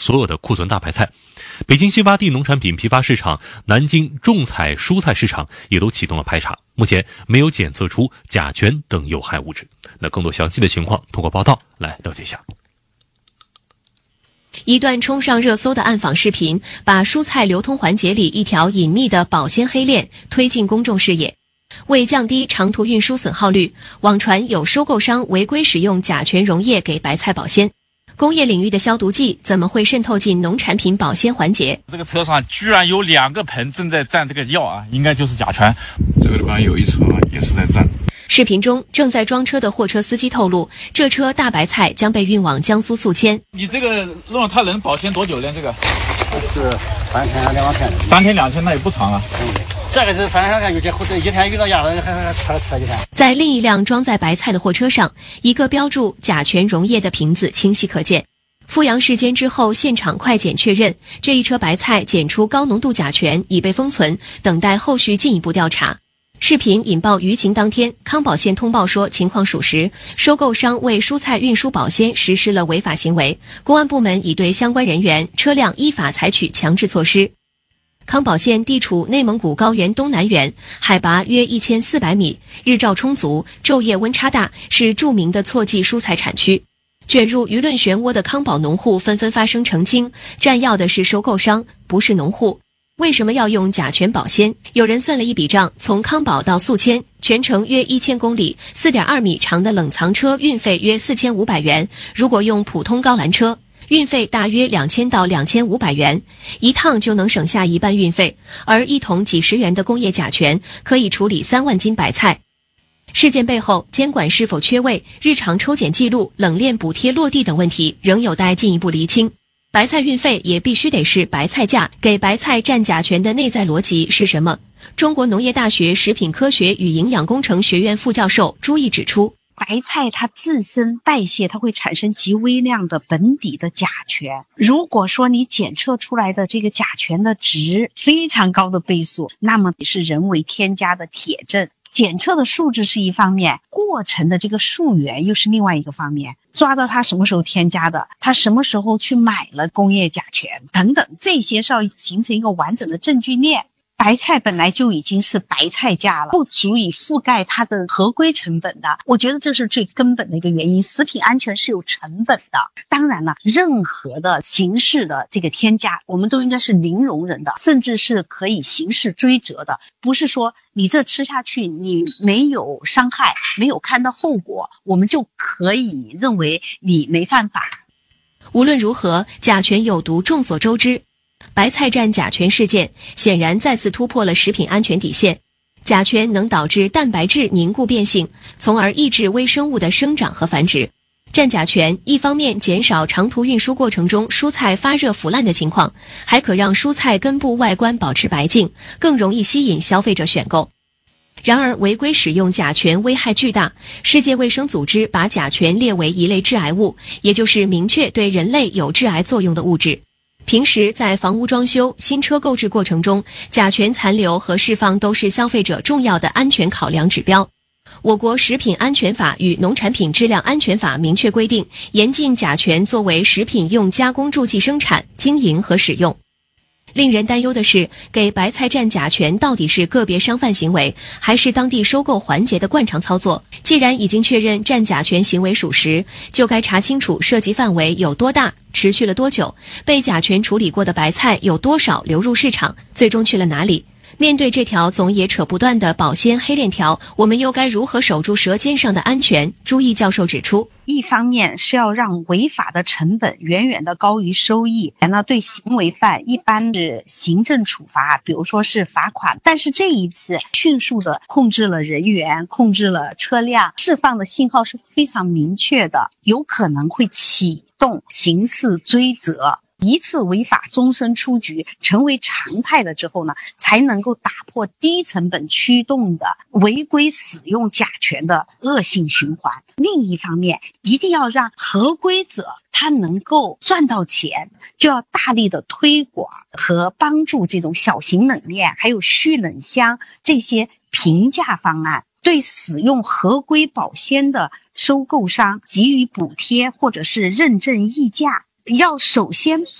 所有的库存大白菜。北京新发地农产品批发市场、南京种采蔬菜市场也都启动了排查，目前没有检测出甲醛等有害物质。那更多详细的情况，通过报道来了解一下。 一段冲上热搜的暗访视频，把蔬菜流通环节里一条隐秘的保鲜黑链推进公众视野。为降低长途运输损耗率，网传有收购商违规使用甲醛溶液给白菜保鲜。工业领域的消毒剂怎么会渗透进农产品保鲜环节？ 这个车上居然有2个盆正在蘸这个药啊，应该就是甲醛。 这个地方有一车也是在蘸。 视频中正在装车的货车司机透露，这车大白菜将被运往江苏宿迁。 你这个弄它能保鲜多久呢？这个是3天2天 ，3天2天那也不长啊。 这个是3天2天，有些或者1天遇到压了还吃几天。 在另一辆装载白菜的货车上，一个标注甲醛溶液的瓶子清晰可见。复阳事件之后，现场快检确认，这一车白菜检出高浓度甲醛，已被封存，等待后续进一步调查。视频引爆舆情当天，康保县通报说情况属实，收购商为蔬菜运输保鲜实施了违法行为，公安部门已对相关人员、车辆依法采取强制措施。康保县地处内蒙古高原东南缘，海拔约1400米，日照充足，昼夜温差大，是著名的错季蔬菜产区。卷入舆论漩涡的康保农户纷纷发声澄清，占药的是收购商，不是农户。为什么要用甲醛保鲜？有人算了一笔账，从康保到宿迁，全程约1000公里，4.2米长的冷藏车运费约4500元，如果用普通高栏车，运费大约2000到2500元，一趟就能省下1半运费，而1桶几十元的工业甲醛可以处理3万斤白菜。事件背后，监管是否缺位、日常抽检记录、冷链补贴落地等问题仍有待进一步厘清。白菜运费也必须得是白菜价，给白菜占甲醛的内在逻辑是什么？中国农业大学食品科学与营养工程学院副教授朱毅指出， 白菜它自身代谢它会产生极微量的本底的甲醛，如果说你检测出来的这个甲醛的值非常高的倍数，那么是人为添加的铁证。检测的数值是一方面，过程的这个溯源又是另外一个方面，抓到它什么时候添加的，它什么时候去买了工业甲醛等等，这些是要形成一个完整的证据链。白菜本来就已经是白菜价了，不足以覆盖它的合规成本的，我觉得这是最根本的一个原因。食品安全是有成本的，当然了，任何的形式的这个添加，我们都应该是零容忍的，甚至是可以刑事追责的。不是说你这吃下去你没有伤害，没有看到后果，我们就可以认为你没犯法。 无论如何，甲醛有毒众所周知。白菜占甲醛事件显然再次突破了食品安全底线。甲醛能导致蛋白质凝固变性，从而抑制微生物的生长和繁殖。占甲醛一方面减少长途运输过程中蔬菜发热腐烂的情况，还可让蔬菜根部外观保持白净，更容易吸引消费者选购。然而，违规使用甲醛危害巨大。世界卫生组织把甲醛列为一类致癌物，也就是明确对人类有致癌作用的物质。平时在房屋装修、新车购置过程中，甲醛残留和释放都是消费者重要的安全考量指标。我国食品安全法与农产品质量安全法明确规定，严禁甲醛作为食品用加工助剂生产、经营和使用。令人担忧的是，给白菜占甲醛到底是个别商贩行为，还是当地收购环节的惯常操作？既然已经确认占甲醛行为属实，就该查清楚涉及范围有多大，持续了多久，被甲醛处理过的白菜有多少流入市场，最终去了哪里？面对这条总也扯不断的保鲜黑链条，我们又该如何守住舌尖上的安全？朱毅教授指出， 一方面是要让违法的成本远远的高于收益，那对行为犯一般是行政处罚，比如说是罚款，但是这一次迅速的控制了人员，控制了车辆，释放的信号是非常明确的，有可能会启动刑事追责。一次违法终身出局成为常态了之后呢，才能够打破低成本驱动的违规使用甲醛的恶性循环。另一方面，一定要让合规者他能够赚到钱，就要大力的推广和帮助这种小型冷链还有蓄冷箱这些平价方案，对使用合规保鲜的收购商给予补贴或者是认证溢价。要首先